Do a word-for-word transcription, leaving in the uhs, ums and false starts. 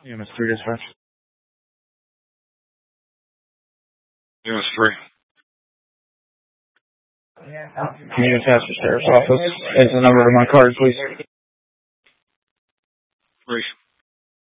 E M S three dispatch. E M S three. Community Tasker Sheriff's Office. Is the number of my card, please? Three.